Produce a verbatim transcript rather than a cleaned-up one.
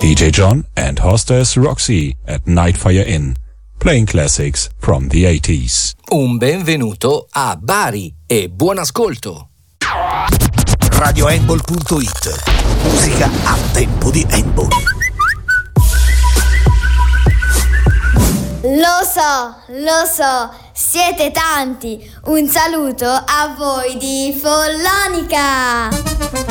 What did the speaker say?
D J John and hostess Roxy at Nightfire Inn, playing classics from the eighties. Un benvenuto a Bari e buon ascolto. radio handball punto it. Musica a tempo di handball. Lo so, lo so, siete tanti. Un saluto a voi di Follonica.